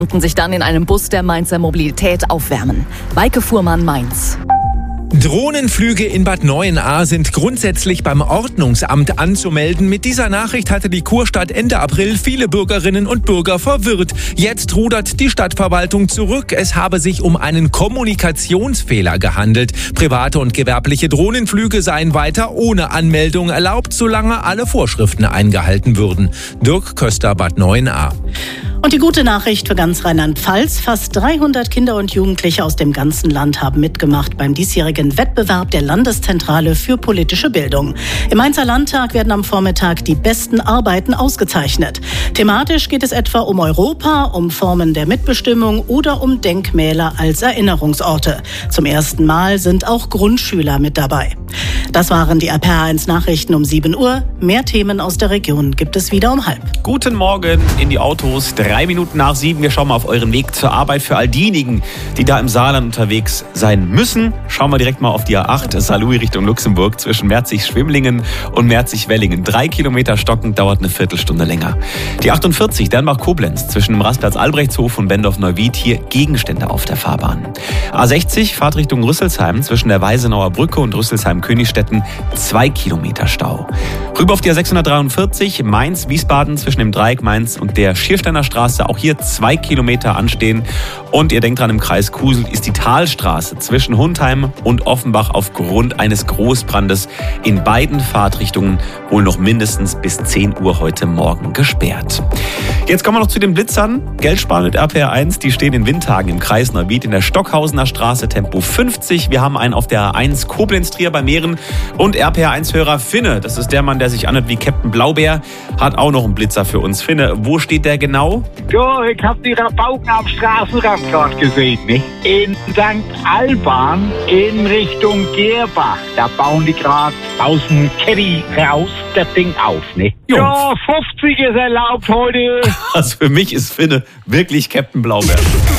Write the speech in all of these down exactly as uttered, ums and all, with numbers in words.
konnten sich dann in einem Bus der Mainzer Mobilität aufwärmen. Weike Fuhrmann, Mainz. Drohnenflüge in Bad Neuenahr sind grundsätzlich beim Ordnungsamt anzumelden. Mit dieser Nachricht hatte die Kurstadt Ende April viele Bürgerinnen und Bürger verwirrt. Jetzt rudert die Stadtverwaltung zurück. Es habe sich um einen Kommunikationsfehler gehandelt. Private und gewerbliche Drohnenflüge seien weiter ohne Anmeldung erlaubt, solange alle Vorschriften eingehalten würden. Dirk Köster, Bad Neuenahr. Und die gute Nachricht für ganz Rheinland-Pfalz: Fast dreihundert Kinder und Jugendliche aus dem ganzen Land haben mitgemacht beim diesjährigen Wettbewerb der Landeszentrale für politische Bildung. Im Mainzer Landtag werden am Vormittag die besten Arbeiten ausgezeichnet. Thematisch geht es etwa um Europa, um Formen der Mitbestimmung oder um Denkmäler als Erinnerungsorte. Zum ersten Mal sind auch Grundschüler mit dabei. Das waren die R P R eins Nachrichten um sieben Uhr. Mehr Themen aus der Region gibt es wieder um halb. Guten Morgen in die Autos. Drei Minuten nach sieben. Wir schauen mal auf euren Weg zur Arbeit. Für all diejenigen, die da im Saarland unterwegs sein müssen, schauen wir direkt mal auf die A acht Saarlouis Richtung Luxemburg zwischen Merzig-Schwimlingen und Merzig-Wellingen. Drei Kilometer stockend, dauert eine Viertelstunde länger. Die achtundvierzig Dernbach-Koblenz zwischen dem Rastplatz Albrechtshof und Bendorf-Neuwied. Hier Gegenstände auf der Fahrbahn. A sechzig Fahrtrichtung Rüsselsheim zwischen der Weisenauer Brücke und Rüsselsheim-Königstetten. Zwei Kilometer Stau. Rüber auf die A sechshundertdreiundvierzig Mainz-Wiesbaden zwischen dem Dreieck Mainz und der Schiersteiner Straße. Auch hier zwei Kilometer anstehen. Und ihr denkt dran, im Kreis Kusel ist die Talstraße zwischen Hundheim und Offenbach aufgrund eines Großbrandes in beiden Fahrtrichtungen wohl noch mindestens bis zehn Uhr heute Morgen gesperrt. Jetzt kommen wir noch zu den Blitzern. Geld sparen mit R P R eins. Die stehen in Windhagen im Kreis Neuwied in der Stockhausener Straße, Tempo fünfzig. Wir haben einen auf der A eins Koblenz-Trier bei Mähren. Und R P R eins-Hörer Finne, das ist der Mann, der sich anhört wie Captain Blaubeer, hat auch noch einen Blitzer für uns. Finne, wo steht der genau? Ja, ich hab die Rabauken am Straßenrand gerade gesehen, ne? In Sankt Alban in Richtung Gerbach. Da bauen die gerade aus dem Caddy raus das Ding auf, ne? Jo. Ja, fünfzig ist erlaubt heute. Also für mich ist Finne wirklich Captain Blaubeer.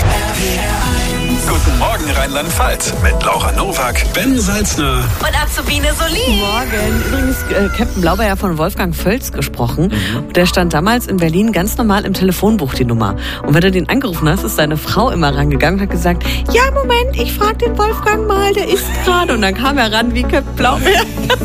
Guten Morgen Rheinland-Pfalz mit Laura Nowak, Ben Salzner und Azubine Solin. Morgen. Übrigens äh, Captain Blaubeer von Wolfgang Völz gesprochen. Mhm. Und der stand damals in Berlin ganz normal im Telefonbuch, die Nummer. Und wenn du den angerufen hast, ist seine Frau immer rangegangen und hat gesagt, ja, Moment, ich frage den Wolfgang mal, der ist gerade. Und dann kam er ran wie Captain Blaubeer.